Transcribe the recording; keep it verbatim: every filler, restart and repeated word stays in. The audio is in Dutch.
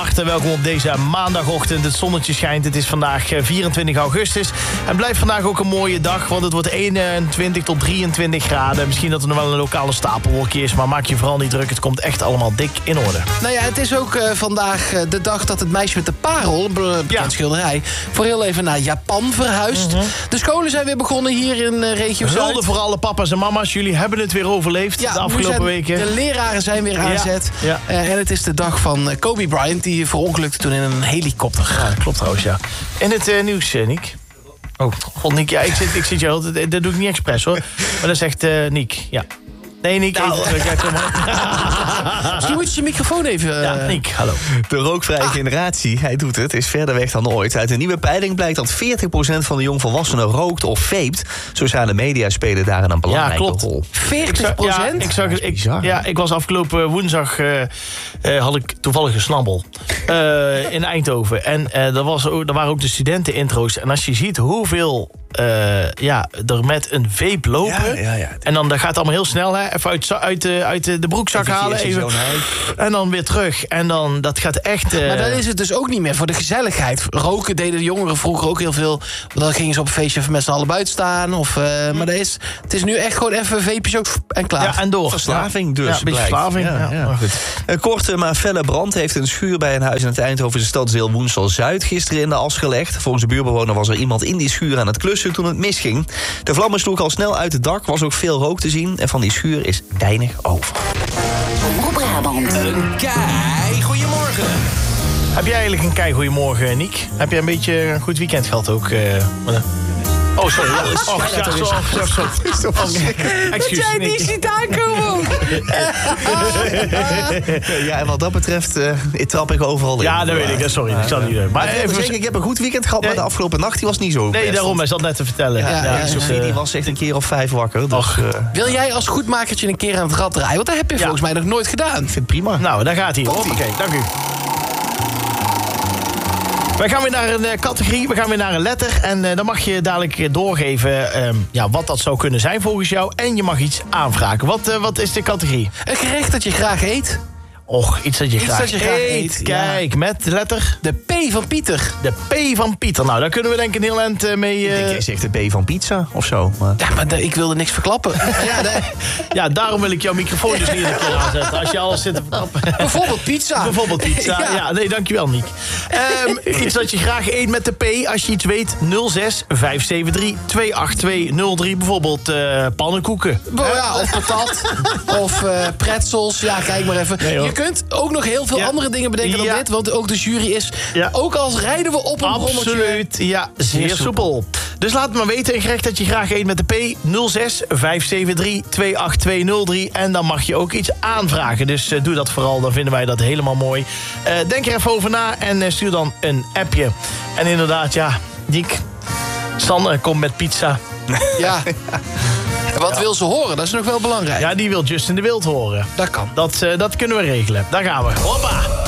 harte welkom op deze maandagochtend. Het zonnetje schijnt, het is vandaag vierentwintig augustus. En blijft vandaag ook een mooie dag, want het wordt eenentwintig tot drieëntwintig graden. Misschien dat er nog wel een lokale stapelwolkje is, maar maak je vooral niet druk. Het komt echt allemaal dik in orde. Nou ja, het is ook uh, vandaag uh, de dag dat het meisje met de parel, een bekend ja. schilderij, voor heel even naar Japan verhuist. Mm-hmm. De scholen zijn weer begonnen hier in uh, regio Zuid. Hulde voor alle papa's en mama's, jullie hebben het weer overleefd ja, de afgelopen weken. De leraren zijn weer aan zet. Ja. Ja. Uh, en het is de dag van Kobe Bryant, die verongelukte toen in een helikopter. Ja, klopt trouwens, ja. En het uh, nieuws, uh, Niek. Oh, god, Niek, ja, ik zit, ik zit jou, dat, dat doe ik niet expres, hoor. Maar dat zegt uh, Niek, ja. Nee, Niek, nou. even, ja, kom maar. Misschien moet je je microfoon even... Uh... Ja, Niek, hallo. De rookvrije ah. generatie, hij doet het, is verder weg dan ooit. Uit een nieuwe peiling blijkt dat veertig procent van de jongvolwassenen rookt of vapet. Sociale media spelen daarin een belangrijke ja, rol. veertig procent? Ja, ik, zag, ik, ja, ik was afgelopen woensdag, uh, uh, had ik toevallig een snabbel uh, in Eindhoven. En uh, er, was ook, er waren ook de studentenintro's. En als je ziet hoeveel... Uh, ja, er met een vape lopen. Ja, ja, ja. En dan dat gaat het allemaal heel snel, hè. Even uit, uit, de, uit de broekzak even halen. Even, en dan weer terug. En dan, dat gaat echt... Uh... Maar dan is het dus ook niet meer voor de gezelligheid. Roken deden de jongeren vroeger ook heel veel. Dan gingen ze op een feestje even met z'n allen buiten staan. Of, uh, maar dat is, het is nu echt gewoon even vapejes ook en klaar. Ja, en door. Verslaving dus. Ja, een beetje verslaving. Ja, ja. Ja. Maar goed. Een korte maar felle brand heeft een schuur bij een huis in het Eindhovense stadsdeel Woensel-Zuid gisteren in de as gelegd. Volgens de buurbewoner was er iemand in die schuur aan het klussen toen het misging. De vlammen sloegen al snel uit het dak, was ook veel rook te zien en van die schuur is weinig over. Omroep Brabant. Een kei goeiemorgen. Heb jij eigenlijk een kei goeiemorgen, Niek? Heb jij een beetje een goed weekend gehad ook? Uh, Oh, sorry. Ja, oh, ja, sorry. Sorry, sorry. Oh, dat jij niet ziet aankomen. Ja, en wat dat betreft, uh, ik trap ik overal in. Ja, dat weet ik. Sorry, ik zal niet doen. Maar even zeggen, ik heb een goed weekend gehad, maar de afgelopen nacht die was niet zo Nee, best. daarom, hij zat net te vertellen. Ja, ja, ja, ja, Sophie, uh, die was echt een keer of vijf wakker. Dus, och, uh, wil jij als goedmakertje een keer aan het rad draaien? Want dat heb je ja. volgens mij nog nooit gedaan. Ik vind het prima. Nou, daar gaat hij. Oké, okay, dank u. We gaan weer naar een uh, categorie, we gaan weer naar een letter. En uh, dan mag je dadelijk doorgeven um, ja, wat dat zou kunnen zijn volgens jou. En je mag iets aanvragen. Wat, uh, wat is de categorie? Een gerecht dat je graag eet. Och, iets dat je iets graag, dat je graag eet. eet. Kijk, ja. Met de letter? De P van Pieter. De P van Pieter. Nou, daar kunnen we denk ik een heel eind uh, mee... Uh... Ik denk, jij zegt de P van pizza of zo. Maar... Ja, maar de, ik wilde niks verklappen. ja, de... ja, daarom wil ik jouw microfoon dus niet een keer aanzetten. Als je alles zit te verklappen. Bijvoorbeeld pizza. Bijvoorbeeld pizza. Ja, ja nee, dankjewel, Niek. Um, iets dat je graag eet met de P. Als je iets weet, nul zes vijf zeven drie twee acht twee nul drie. Bijvoorbeeld uh, pannenkoeken. Ja, of patat. of uh, pretzels. Ja, kijk maar even. Nee, je kunt ook nog heel veel ja. andere dingen bedenken dan ja. dit. Want ook de jury is, ja. ook als rijden we op een rommeltje. Absoluut, ja, zeer, zeer soepel. Dus laat het maar weten, een gerecht dat je graag eet met de P. nul zes vijf zeven drie twee acht twee nul drie. En dan mag je ook iets aanvragen. Dus uh, doe dat vooral, dan vinden wij dat helemaal mooi. Uh, denk er even over na en uh, stuur dan een appje. En inderdaad, ja, Diek, Sanne komt met pizza. Ja. En wat ja. wil ze horen? Dat is nog wel belangrijk. Ja, die wil Justin de Wild horen. Dat kan. Dat, uh, dat kunnen we regelen. Daar gaan we. Hoppa!